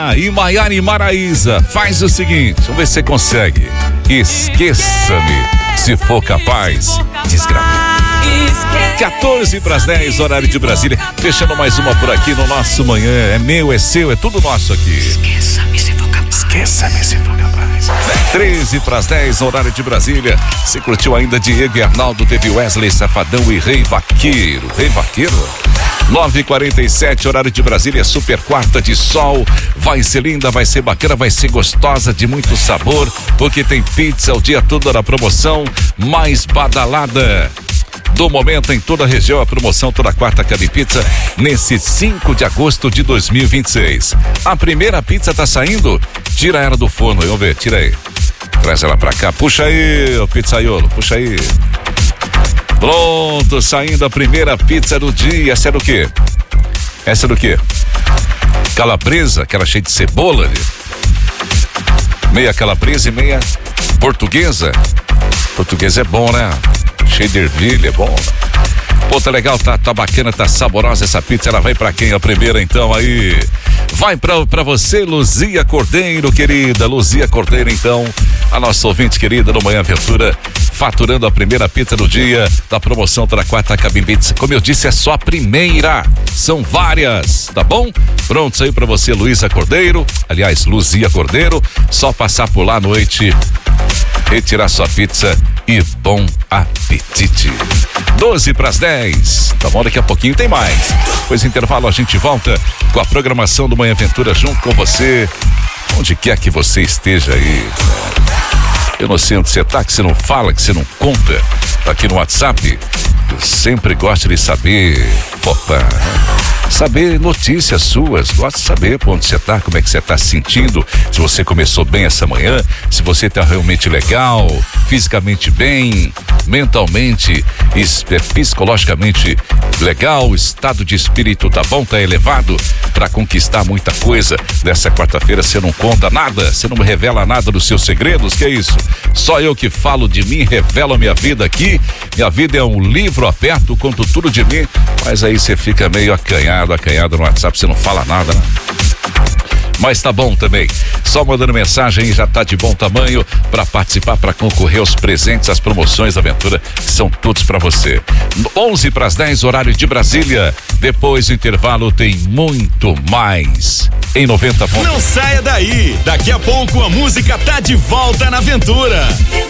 E Maiara e Maraísa, faz o seguinte, vamos ver se você consegue. Esqueça-me, se for capaz, desgrama. 14:10, horário de Brasília. Fechando mais uma por aqui no nosso manhã. É meu, é seu, é tudo nosso aqui. Esqueça-me se for capaz. Esqueça-me se for capaz. 13:10, horário de Brasília. Você curtiu ainda Diego e Arnaldo, teve Wesley Safadão e Rei Vaqueiro. Rei Vaqueiro? 9:47, horário de Brasília, super quarta de sol. Vai ser linda, vai ser bacana, vai ser gostosa, de muito sabor, porque tem pizza o dia todo na promoção mais badalada do momento em toda a região. A promoção toda quarta cabe pizza nesse 5 de agosto de 2026. A primeira pizza tá saindo? Tira ela do forno, vamos ver, tira aí. Traz ela pra cá, puxa aí, ô pizzaiolo, puxa aí. Pronto, saindo a primeira pizza do dia. Essa é do quê? Essa é do quê? Calabresa, aquela cheia de cebola ali. Meia calabresa e meia portuguesa. Portuguesa é bom, né? Cheio de ervilha, é bom. Pô, tá legal, tá bacana, tá saborosa essa pizza. Ela vai pra quem? A primeira então aí. Vai pra você, Luzia Cordeiro, querida. Luzia Cordeiro, então, a nossa ouvinte querida no Manhã Aventura, faturando a primeira pizza do dia da promoção da quarta Cabim Pizza. Como eu disse, é só a primeira. São várias, tá bom? Pronto, saiu pra você, Luísa Cordeiro. Aliás, Luzia Cordeiro. Só passar por lá à noite, retirar sua pizza e bom apetite. 12:10. Tá bom, daqui a pouquinho tem mais. Depois do intervalo a gente volta com a programação do Manhã Aventura junto com você, onde quer que você esteja aí. Eu não sei onde você tá, que você não fala, que você não conta. Aqui no WhatsApp, eu sempre gosto de saber, saber notícias suas. Gosto de saber por onde você tá, como é que você tá se sentindo, se você começou bem essa manhã, se você tá realmente legal, fisicamente bem, mentalmente e psicologicamente legal, o estado de espírito tá bom, tá elevado para conquistar muita coisa. Nessa quarta-feira você não conta nada, você não revela nada dos seus segredos, que é isso? Só eu que falo de mim, revelo a minha vida aqui. Minha vida é um livro aberto, conto tudo de mim, mas aí você fica meio acanhado no WhatsApp, você não fala nada, né? Mas tá bom também, só mandando mensagem já tá de bom tamanho para participar, para concorrer aos presentes, às promoções da Aventura, que são todos para você. 11:10, horário de Brasília. Depois do intervalo tem muito mais em 90 pontos. Não saia daí, daqui a pouco a música tá de volta na Aventura.